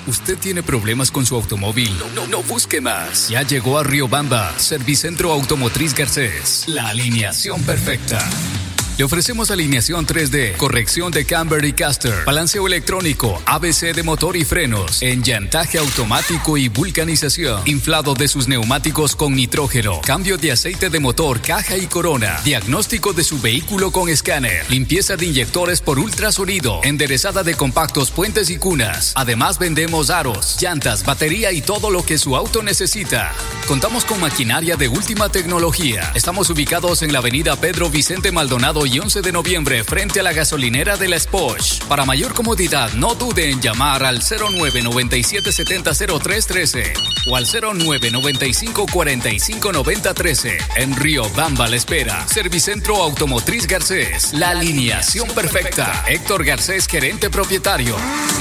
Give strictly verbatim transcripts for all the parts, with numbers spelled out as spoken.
¿Usted tiene problemas con su automóvil? No, no, no busque más. Ya llegó a Riobamba, Servicentro Automotriz Garcés. La alineación perfecta. Le ofrecemos alineación tres D, corrección de camber y caster, balanceo electrónico, A B C de motor y frenos, enllantaje automático y vulcanización, inflado de sus neumáticos con nitrógeno, cambio de aceite de motor, caja y corona, diagnóstico de su vehículo con escáner, limpieza de inyectores por ultrasonido, enderezada de compactos, puentes y cunas. Además vendemos aros, llantas, batería y todo lo que su auto necesita. Contamos con maquinaria de última tecnología. Estamos ubicados en la avenida Pedro Vicente Maldonado y once de noviembre frente a la gasolinera de la Sposh. Para mayor comodidad, no dude en llamar al cero nueve nueve siete siete cero cero tres uno tres o al cero nueve nueve cinco cuatro cinco nueve cero uno tres. En Riobamba la espera. Servicentro Automotriz Garcés. La alineación perfecta. Héctor Garcés, gerente propietario.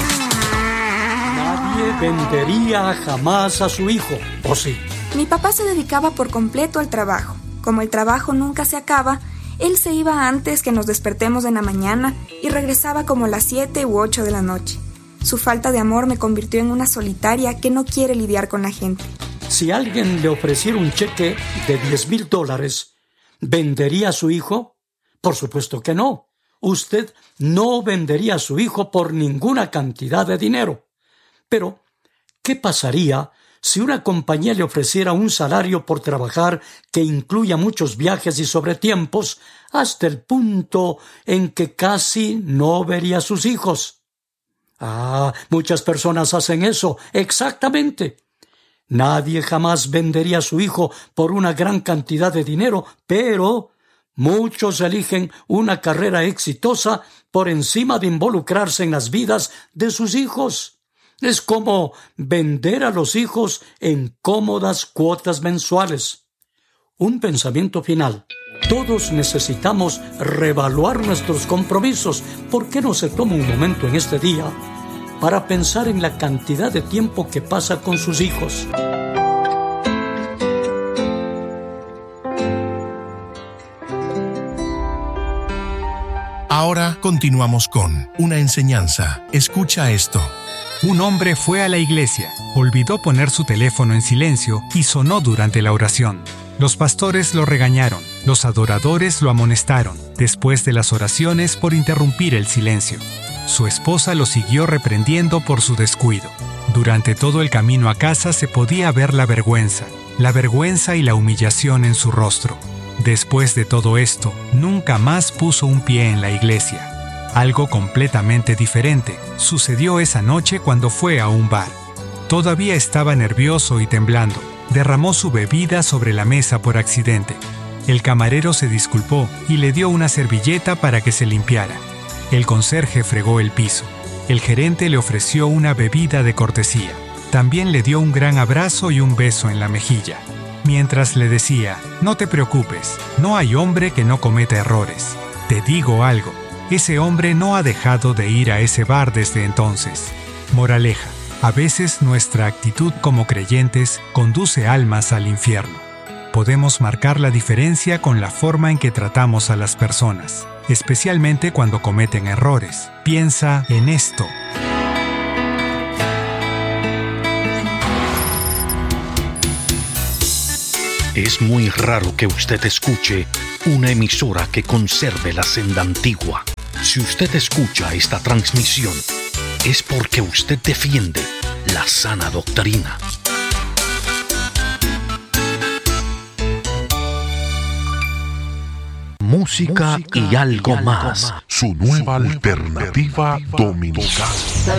Nadie vendería jamás a su hijo, ¿o sí? Mi papá se dedicaba por completo al trabajo. Como el trabajo nunca se acaba, él se iba antes que nos despertemos en la mañana y regresaba como a las siete u ocho de la noche. Su falta de amor me convirtió en una solitaria que no quiere lidiar con la gente. Si alguien le ofreciera un cheque de diez mil dólares, ¿vendería a su hijo? Por supuesto que no. Usted no vendería a su hijo por ninguna cantidad de dinero. Pero, ¿qué pasaría si una compañía le ofreciera un salario por trabajar que incluya muchos viajes y sobretiempos hasta el punto en que casi no vería a sus hijos? Ah, muchas personas hacen eso, exactamente. Nadie jamás vendería a su hijo por una gran cantidad de dinero, pero muchos eligen una carrera exitosa por encima de involucrarse en las vidas de sus hijos. Es como vender a los hijos en cómodas cuotas mensuales. Un pensamiento final. Todos necesitamos reevaluar nuestros compromisos. ¿Por qué no se toma un momento en este día para pensar en la cantidad de tiempo que pasa con sus hijos? Ahora continuamos con una enseñanza. Escucha esto. Un hombre fue a la iglesia, olvidó poner su teléfono en silencio y sonó durante la oración. Los pastores lo regañaron, los adoradores lo amonestaron, después de las oraciones por interrumpir el silencio. Su esposa lo siguió reprendiendo por su descuido. Durante todo el camino a casa se podía ver la vergüenza, la vergüenza y la humillación en su rostro. Después de todo esto, nunca más puso un pie en la iglesia. Algo completamente diferente sucedió esa noche cuando fue a un bar. Todavía estaba nervioso y temblando. Derramó su bebida sobre la mesa por accidente. El camarero se disculpó y le dio una servilleta para que se limpiara. El conserje fregó el piso. El gerente le ofreció una bebida de cortesía. También le dio un gran abrazo y un beso en la mejilla, mientras le decía: «No te preocupes, no hay hombre que no cometa errores. Te digo algo. Ese hombre no ha dejado de ir a ese bar desde entonces». Moraleja: a veces nuestra actitud como creyentes conduce almas al infierno. Podemos marcar la diferencia con la forma en que tratamos a las personas, especialmente cuando cometen errores. Piensa en esto. Es muy raro que usted escuche una emisora que conserve la senda antigua. Si usted escucha esta transmisión, es porque usted defiende la sana doctrina. Música, Música y algo y más. Su nueva alternativa dominical.